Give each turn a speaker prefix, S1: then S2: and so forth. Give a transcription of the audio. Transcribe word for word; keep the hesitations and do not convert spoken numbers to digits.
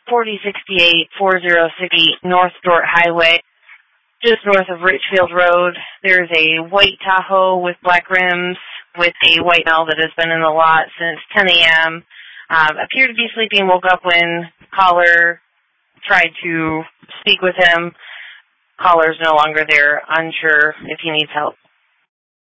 S1: forty sixty-eight, four oh six eight North Dort Highway, just north of Richfield Road. There's a white Tahoe with black rims with a white male that has been in the lot since ten a.m. Um, appeared to be sleeping, woke up when caller tried to speak with him. Caller's no longer there, unsure if he needs help.